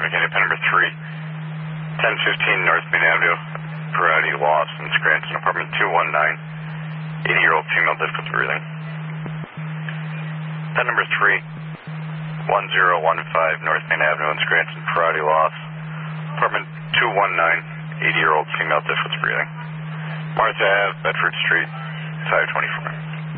Mechanic pen number 3, 1015 North Main Avenue, Variety Lost in Scranton, apartment 219, 80-year-old female, difficult breathing. Pen number 3, 1015 North Main Avenue in Scranton, Variety Lost, apartment 219, 80-year-old female, difficult breathing. Martha Ave, Bedford Street, 524.